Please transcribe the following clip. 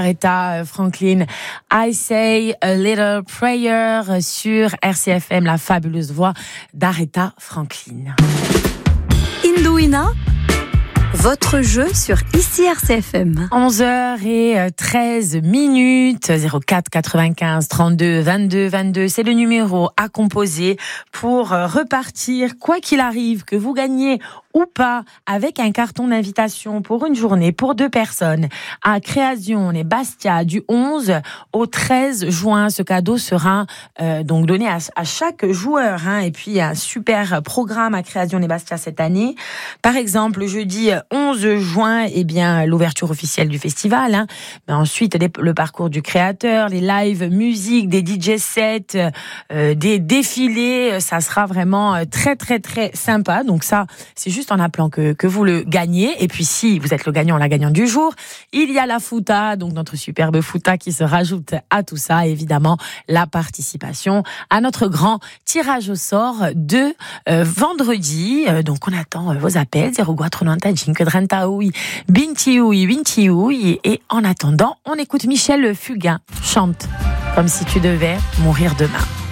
d'Aretha Franklin. I Say a Little Prayer sur RCFM, la fabuleuse voix d'Aretha Franklin. Indouina, votre jeu sur ici RCFM. 11h13, 04 95 32 22 22. C'est le numéro à composer pour repartir, quoi qu'il arrive, que vous gagnez ou pas, avec un carton d'invitation pour une journée, pour 2 personnes, à Création et Bastia, du 11 au 13 juin. Ce cadeau sera donc donné à chaque joueur. Et puis, un super programme à Création et Bastia cette année. Par exemple, le jeudi 11 juin, l'ouverture officielle du festival. Mais ensuite, le parcours du créateur, les live musique, des DJ sets, des défilés. Ça sera vraiment très, très, très sympa. Donc ça, c'est juste en appelant que vous le gagnez. Et puis si vous êtes le gagnant, la gagnante du jour, il y a la Fouta, donc notre superbe Fouta qui se rajoute à tout ça. Et évidemment, la participation à notre grand tirage au sort de vendredi. Donc on attend vos appels. 0495 28 et en attendant, on écoute Michel Fugain chante Comme si tu devais mourir demain.